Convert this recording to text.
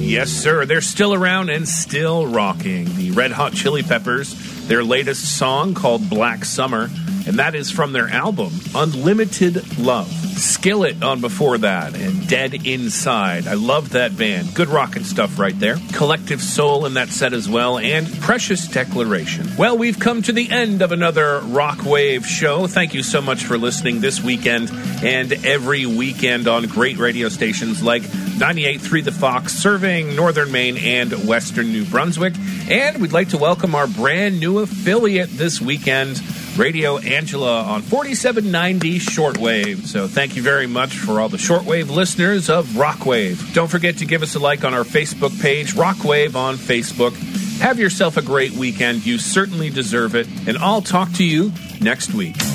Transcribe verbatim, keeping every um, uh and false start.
Yes, sir. They're still around and still rocking. The Red Hot Chili Peppers, their latest song called Black Summer, and that is from their album, Unlimited Love. Skillet on before that, and Dead Inside. I love that band. Good rockin' stuff right there. Collective Soul in that set as well, and Precious Declaration. Well, we've come to the end of another Rock Wave show. Thank you so much for listening this weekend and every weekend on great radio stations like ninety-eight point three The Fox, serving Northern Maine and Western New Brunswick. And we'd like to welcome our brand new affiliate this weekend, Radio Angela on forty-seven ninety Shortwave. So thank you very much for all the shortwave listeners of Rockwave. Don't forget to give us a like on our Facebook page, Rockwave on Facebook. Have yourself a great weekend. You certainly deserve it. And I'll talk to you next week.